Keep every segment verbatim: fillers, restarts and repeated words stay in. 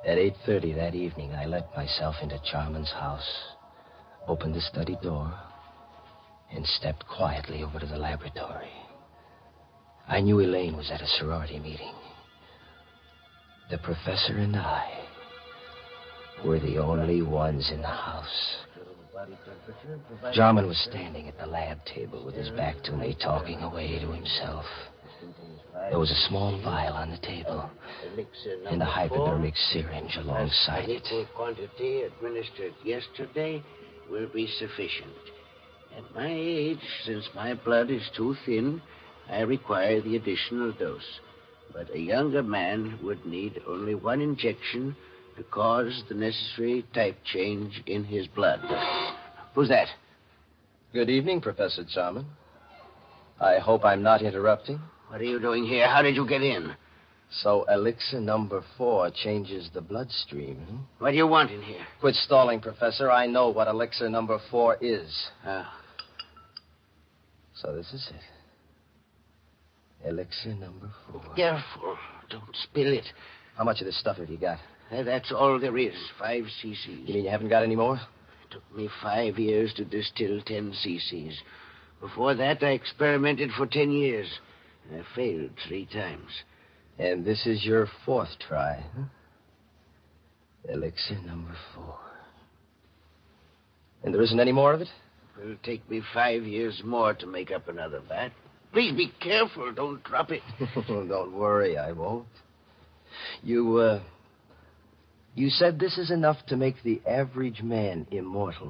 At eight thirty that evening, I let myself into Jarman's house, opened the study door, and stepped quietly over to the laboratory. I knew Elaine was at a sorority meeting. The professor and I were the only ones in the house. Jarman was standing at the lab table with his back to me, talking away to himself. There was a small vial on the table and a hypodermic syringe alongside it. Equal quantity administered yesterday will be sufficient. At my age, since my blood is too thin, I require the additional dose. But a younger man would need only one injection to cause the necessary type change in his blood. Who's that? Good evening, Professor Jarman. I hope I'm not interrupting. What are you doing here? How did you get in? So elixir number four changes the bloodstream, hmm? What do you want in here? Quit stalling, Professor. I know what elixir number four is. Oh. So this is it. Elixir number four. Careful. Don't spill it. How much of this stuff have you got? Uh, That's all there is. Five cc's. You mean you haven't got any more? It took me five years to distill ten cc's. Before that, I experimented for ten years. I failed three times. And this is your fourth try, huh? Elixir number four. And there isn't any more of it? It'll take me five years more to make up another vat. Please be careful. Don't drop it. Don't worry, I won't. You, uh... You said this is enough to make the average man immortal.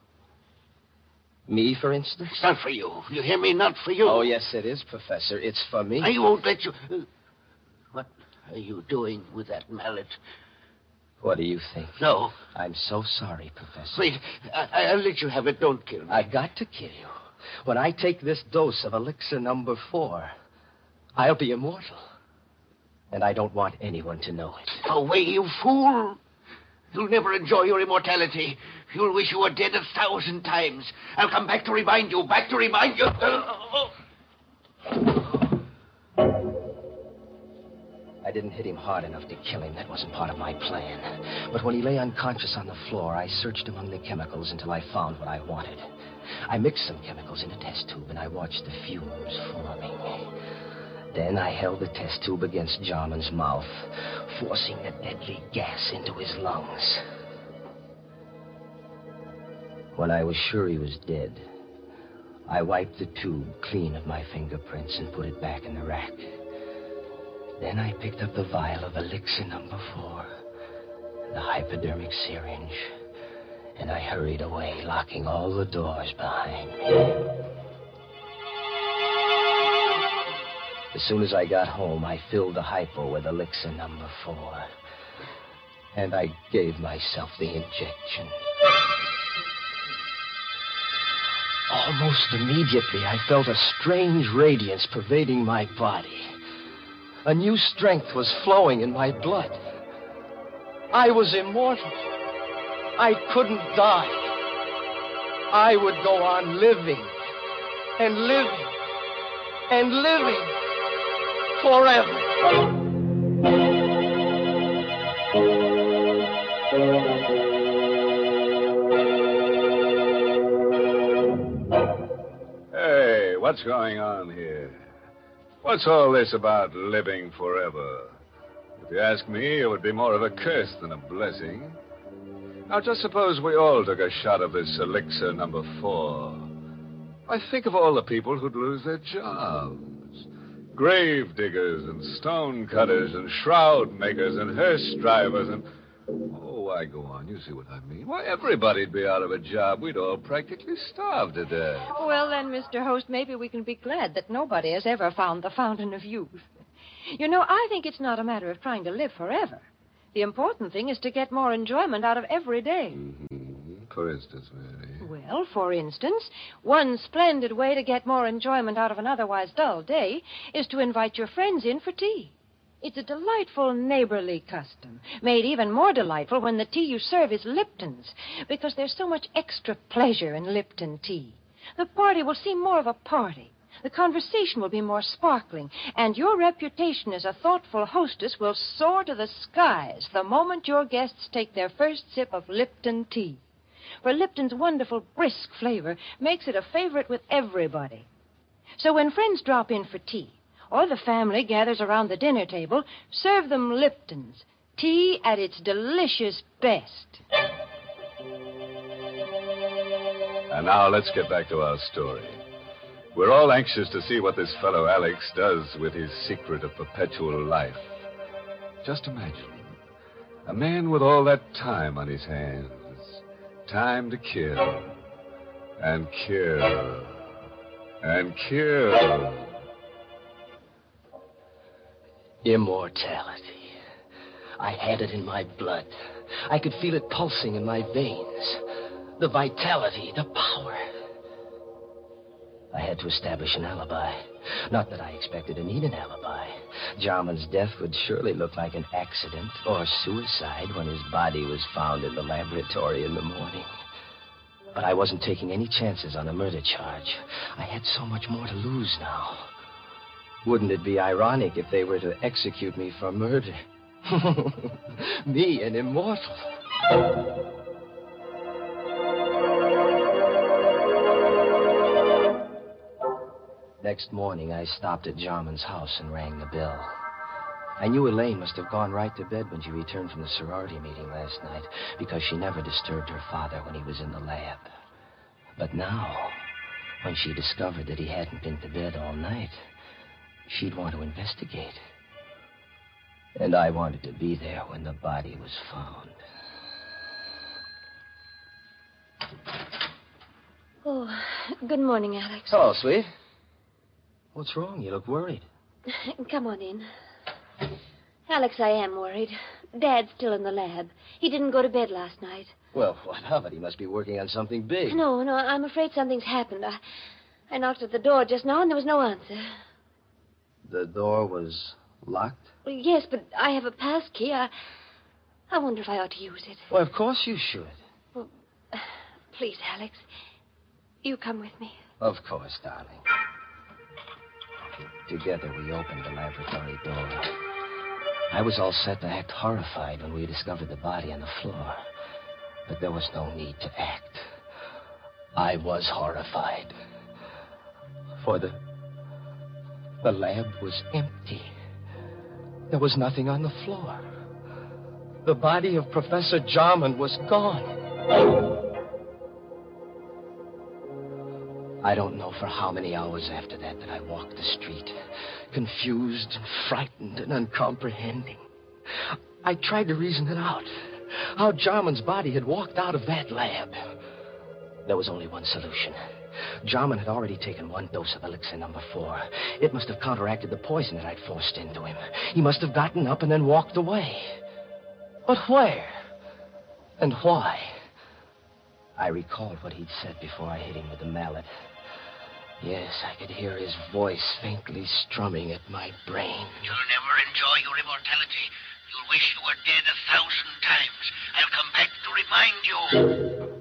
Me, for instance? It's not for you. You hear me? Not for you. Oh, yes, it is, Professor. It's for me. I won't let you... Uh, what are you doing with that mallet? What do you think? No. I'm so sorry, Professor. Wait. I- I'll let you have it. Don't kill me. I've got to kill you. When I take this dose of elixir number four, I'll be immortal. And I don't want anyone to know it. Away, you fool. You'll never enjoy your immortality. You'll wish you were dead a thousand times. I'll come back to remind you, back to remind you. I didn't hit him hard enough to kill him. That wasn't part of my plan. But when he lay unconscious on the floor, I searched among the chemicals until I found what I wanted. I mixed some chemicals in a test tube, and I watched the fumes forming. Then I held the test tube against Jarman's mouth, forcing the deadly gas into his lungs. When I was sure he was dead, I wiped the tube clean of my fingerprints and put it back in the rack. Then I picked up the vial of elixir number four, the hypodermic syringe, and I hurried away, locking all the doors behind me. As soon as I got home, I filled the hypo with elixir number four. And I gave myself the injection. Almost immediately, I felt a strange radiance pervading my body. A new strength was flowing in my blood. I was immortal. I couldn't die. I would go on living and living and living. Forever. Hey, what's going on here? What's all this about living forever? If you ask me, it would be more of a curse than a blessing. Now, just suppose we all took a shot of this elixir number four. I think of all the people who'd lose their jobs. Grave diggers and stone cutters and shroud makers and hearse drivers and... Oh, why, go on. You see what I mean. Why, everybody'd be out of a job. We'd all practically starve to death. Well, then, Mister Host, maybe we can be glad that nobody has ever found the fountain of youth. You know, I think it's not a matter of trying to live forever. The important thing is to get more enjoyment out of every day. Mm-hmm. For instance, Mary. Well, for instance, one splendid way to get more enjoyment out of an otherwise dull day is to invite your friends in for tea. It's a delightful neighborly custom, made even more delightful when the tea you serve is Lipton's, because there's so much extra pleasure in Lipton tea. The party will seem more of a party. The conversation will be more sparkling, and your reputation as a thoughtful hostess will soar to the skies the moment your guests take their first sip of Lipton tea. For Lipton's wonderful brisk flavor makes it a favorite with everybody. So when friends drop in for tea, or the family gathers around the dinner table, serve them Lipton's, tea at its delicious best. And now let's get back to our story. We're all anxious to see what this fellow Alex does with his secret of perpetual life. Just imagine, a man with all that time on his hands. Time to kill. And kill. And kill. Immortality. I had it in my blood. I could feel it pulsing in my veins. The vitality, the power. I had to establish an alibi. Not that I expected to need an alibi. Jarman's death would surely look like an accident or suicide when his body was found in the laboratory in the morning. But I wasn't taking any chances on a murder charge. I had so much more to lose now. Wouldn't it be ironic if they were to execute me for murder? Me, an immortal. Next morning, I stopped at Jarman's house and rang the bell. I knew Elaine must have gone right to bed when she returned from the sorority meeting last night, because she never disturbed her father when he was in the lab. But now, when she discovered that he hadn't been to bed all night, she'd want to investigate. And I wanted to be there when the body was found. Oh, good morning, Alex. Hello, sweet. What's wrong? You look worried. Come on in. Alex, I am worried. Dad's still in the lab. He didn't go to bed last night. Well, what of it? He must be working on something big. No, no, I'm afraid something's happened. I, I knocked at the door just now, and there was no answer. The door was locked? Well, yes, but I have a pass key. I, I wonder if I ought to use it. Well, of course you should. Well, please, Alex, you come with me. Of course, darling. Together, we opened the laboratory door. I was all set to act horrified when we discovered the body on the floor. But there was no need to act. I was horrified. For the... the lab was empty. There was nothing on the floor. The body of Professor Jarman was gone. I don't know for how many hours after that that I walked the street, confused and frightened and uncomprehending. I tried to reason it out, how Jarman's body had walked out of that lab. There was only one solution. Jarman had already taken one dose of elixir number four. It must have counteracted the poison that I'd forced into him. He must have gotten up and then walked away. But where? And why? I recalled what he'd said before I hit him with the mallet. Yes, I could hear his voice faintly strumming at my brain. You'll never enjoy your immortality. You'll wish you were dead a thousand times. I'll come back to remind you.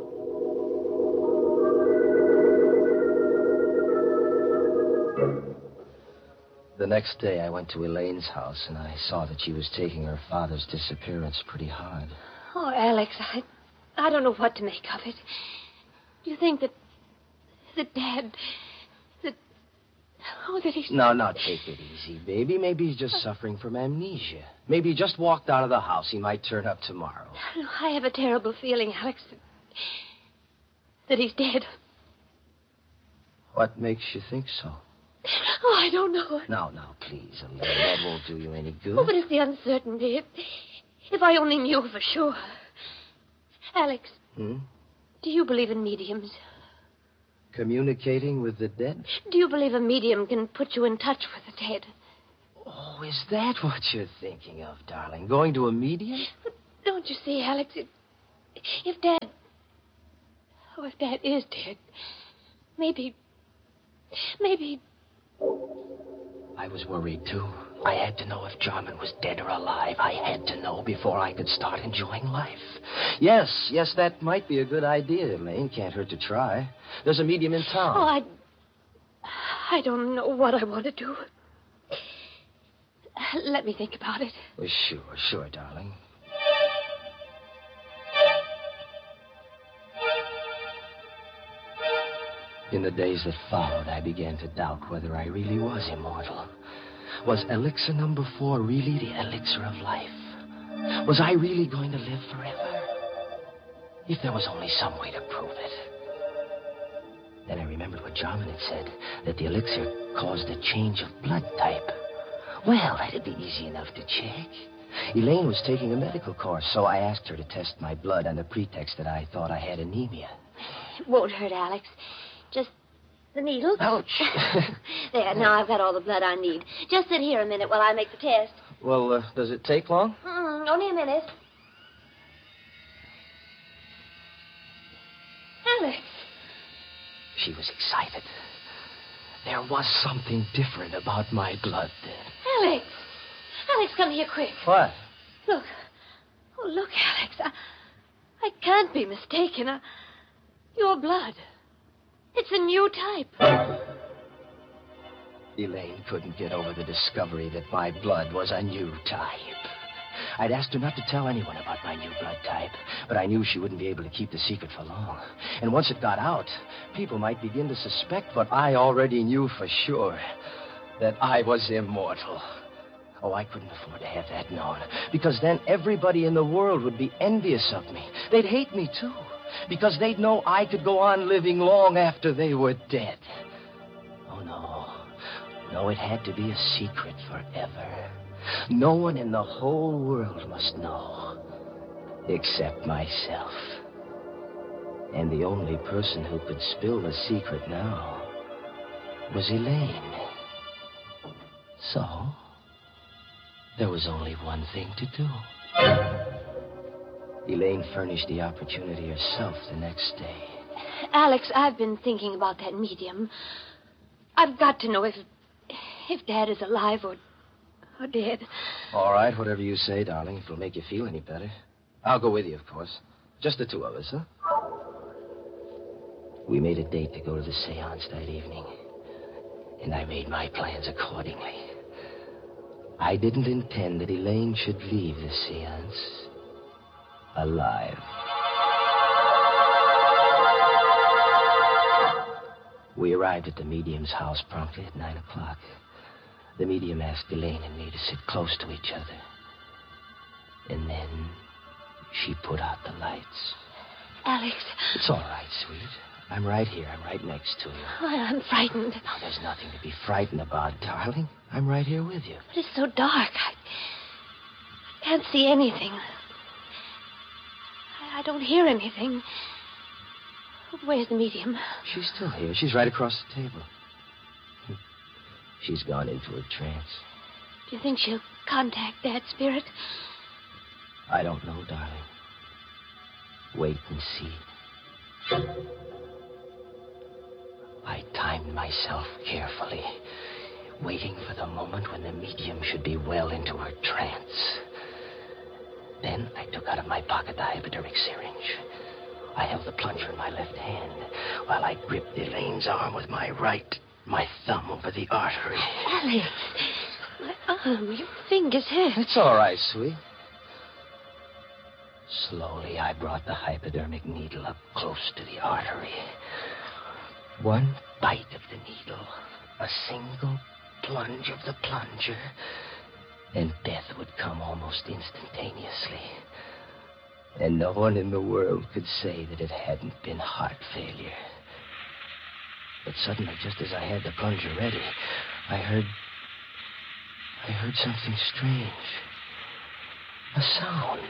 The next day, I went to Elaine's house, and I saw that she was taking her father's disappearance pretty hard. Oh, Alex, I, I don't know what to make of it. Do you think that, that Dad, that, oh, that he's... No, no, take it easy, baby. Maybe he's just suffering from amnesia. Maybe he just walked out of the house. He might turn up tomorrow. I have a terrible feeling, Alex, that, that he's dead. What makes you think so? Oh, I don't know. No, no, please, Elaine. That won't do you any good. Oh, but it's the uncertainty. If, if I only knew for sure. Alex, Hmm? do you believe in mediums? Communicating with the dead? Do you believe a medium can put you in touch with the dead? Oh, is that what you're thinking of, darling? Going to a medium? But don't you see, Alex, if, if Dad... Oh, if Dad is dead, maybe... Maybe... I was worried, too. I had to know if Jarman was dead or alive. I had to know before I could start enjoying life. Yes, yes, that might be a good idea, Elaine. Can't hurt to try. There's a medium in town. Oh, I... I don't know what I want to do. Let me think about it. Well, sure, sure, darling. In the days that followed, I began to doubt whether I really was immortal. Was elixir number four really the elixir of life? Was I really going to live forever? If there was only some way to prove it. Then I remembered what Jarman had said, that the elixir caused a change of blood type. Well, that'd be easy enough to check. Elaine was taking a medical course, so I asked her to test my blood on the pretext that I thought I had anemia. It won't hurt, Alex. Just the needle. Ouch. There, now I've got all the blood I need. Just sit here a minute while I make the test. Well, uh, does it take long? Mm, only a minute. Alex. She was excited. There was something different about my blood then. Alex. Alex, come here quick. What? Look. Oh, look, Alex. I, I can't be mistaken. I, your blood. It's a new type. Elaine couldn't get over the discovery that my blood was a new type. I'd asked her not to tell anyone about my new blood type, but I knew she wouldn't be able to keep the secret for long. And once it got out, people might begin to suspect what I already knew for sure, that I was immortal. Oh, I couldn't afford to have that known, because then everybody in the world would be envious of me. They'd hate me, too, because they'd know I could go on living long after they were dead. Oh, no. No, it had to be a secret forever. No one in the whole world must know, except myself. And the only person who could spill the secret now was Elaine. So, there was only one thing to do. Elaine furnished the opportunity herself the next day. Alex, I've been thinking about that medium. I've got to know if if Dad is alive or, or dead. All right, whatever you say, darling, if it'll make you feel any better. I'll go with you, of course. Just the two of us, huh? We made a date to go to the seance that evening, and I made my plans accordingly. I didn't intend that Elaine should leave the seance alive. We arrived at the medium's house promptly at nine o'clock. The medium asked Elaine and me to sit close to each other. And then she put out the lights. Alex. It's all right, sweet. I'm right here. I'm right next to you. Oh, I'm frightened. Now, there's nothing to be frightened about, darling. I'm right here with you. But it's so dark. I, I can't see anything. I, I don't hear anything. Where's the medium? She's still here. She's right across the table. She's gone into a trance. Do you think she'll contact that spirit? I don't know, darling. Wait and see. I timed myself carefully, waiting for the moment when the medium should be well into her trance. Then I took out of my pocket the hypodermic syringe. I held the plunger in my left hand while I gripped Elaine's arm with my right, my thumb over the artery. Alex, my arm, your fingers hurt. It's all right, sweet. Slowly, I brought the hypodermic needle up close to the artery. One bite of the needle, a single plunge of the plunger, and death would come almost instantaneously. And no one in the world could say that it hadn't been heart failure. But suddenly, just as I had the plunger ready, I heard... I heard something strange. A sound.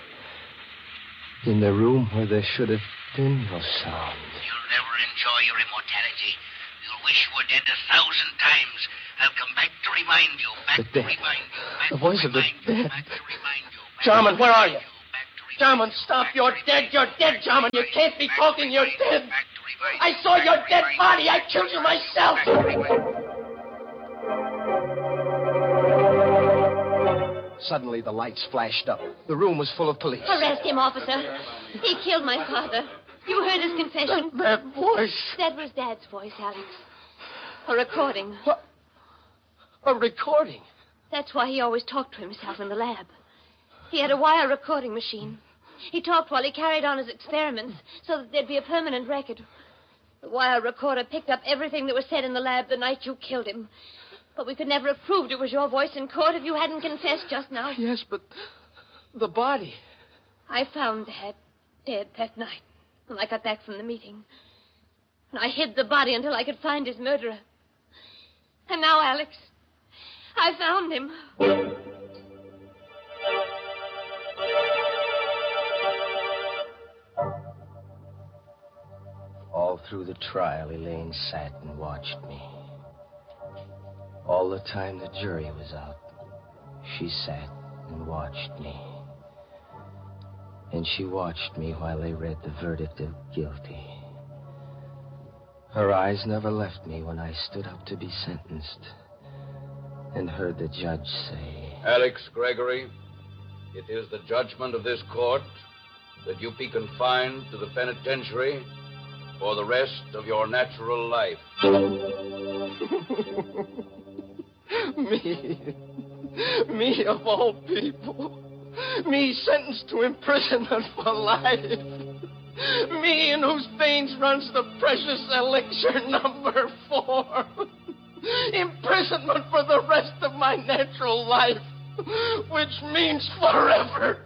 In the room where there should have been no sound. You'll never enjoy your immortality. You'll wish you were dead a thousand times. I'll come back to remind you. Back The to dead. remind you. Back The voice to of the remind you, dead. Back to remind you. Back Jarman, to where are remind you? Back to remind Jarman, you. stop. Back You're to dead. remind You're you. dead, Back to Jarman. You remind can't be you. talking. Back You're to dead. remind you. Back to remind I you. saw Back your to dead remind body. you. I killed you myself. Back to remind you. Suddenly, the lights flashed up. The room was full of police. Arrest him, officer. He killed my father. You heard his confession. That, that voice. That was Dad's voice, Alex. A recording. What? A recording? That's why he always talked to himself in the lab. He had a wire recording machine. He talked while he carried on his experiments so that there'd be a permanent record. The wire recorder picked up everything that was said in the lab the night you killed him. But we could never have proved it was your voice in court if you hadn't confessed just now. Yes, but the body. I found Dad dead that night when I got back from the meeting. And I hid the body until I could find his murderer. And now, Alex, I found him. All through the trial, Elaine sat and watched me. All the time the jury was out, she sat and watched me. And she watched me while they read the verdict of guilty. Her eyes never left me when I stood up to be sentenced and heard the judge say, Alex Gregory, it is the judgment of this court that you be confined to the penitentiary for the rest of your natural life. Me. Me of all people. Me sentenced to imprisonment for life. Me in whose veins runs the precious elixir number four. Imprisonment for the rest of my natural life, which means forever.